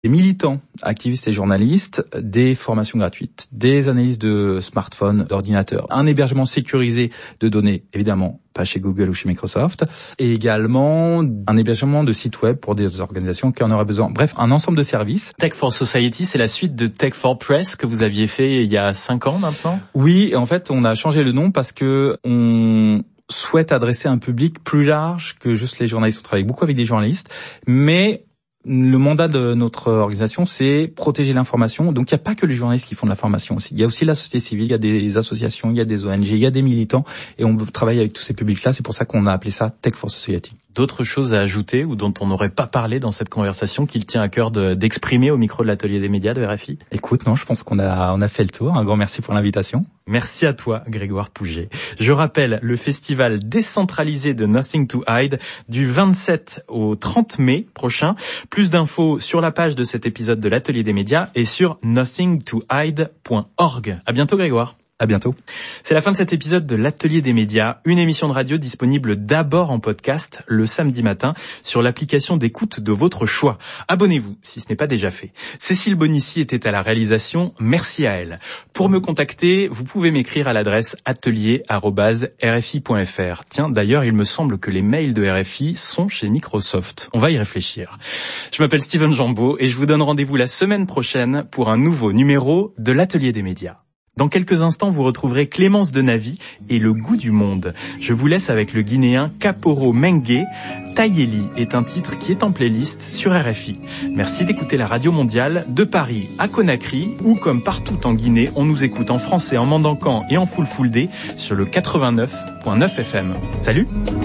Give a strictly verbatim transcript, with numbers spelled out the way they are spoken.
Des militants, activistes et journalistes, des formations gratuites, des analyses de smartphones, d'ordinateurs, un hébergement sécurisé de données, évidemment, pas chez Google ou chez Microsoft, et également un hébergement de sites web pour des organisations qui en auraient besoin. Bref, un ensemble de services. Tech for Society, c'est la suite de Tech for Press que vous aviez fait il y a cinq ans maintenant ? Oui, en fait, on a changé le nom parce que on souhaite adresser un public plus large que juste les journalistes. On travaille beaucoup avec des journalistes, mais le mandat de notre organisation, c'est protéger l'information. Donc, il n'y a pas que les journalistes qui font de la formation aussi. Il y a aussi la société civile, il y a des associations, il y a des O N G, il y a des militants. Et on travaille avec tous ces publics-là. C'est pour ça qu'on a appelé ça Tech for Society. D'autres choses à ajouter ou dont on n'aurait pas parlé dans cette conversation qu'il tient à cœur de, d'exprimer au micro de l'atelier des médias de R F I ? Écoute, non, je pense qu'on a, on a fait le tour. Un grand merci pour l'invitation. Merci à toi, Grégoire Pouget. Je rappelle le festival décentralisé de Nothing to Hide du vingt-sept au trente mai prochain. Plus d'infos sur la page de cet épisode de l'atelier des médias et sur nothing to hide point org. À bientôt, Grégoire. À bientôt. C'est la fin de cet épisode de l'Atelier des médias, une émission de radio disponible d'abord en podcast le samedi matin sur l'application d'écoute de votre choix. Abonnez-vous si ce n'est pas déjà fait. Cécile Bonissi était à la réalisation, merci à elle. Pour me contacter, vous pouvez m'écrire à l'adresse atelier arobase r f i point f r. Tiens, d'ailleurs, il me semble que les mails de R F I sont chez Microsoft. On va y réfléchir. Je m'appelle Steven Jambeau et je vous donne rendez-vous la semaine prochaine pour un nouveau numéro de l'Atelier des médias. Dans quelques instants, vous retrouverez Clémence de Navy et le goût du monde. Je vous laisse avec le Guinéen Kaporo Mengue. Tayeli est un titre qui est en playlist sur R F I. Merci d'écouter la radio mondiale de Paris à Conakry, où comme partout en Guinée, on nous écoute en français, en mandankan et en fulfulde sur le quatre-vingt-neuf virgule neuf F M. Salut!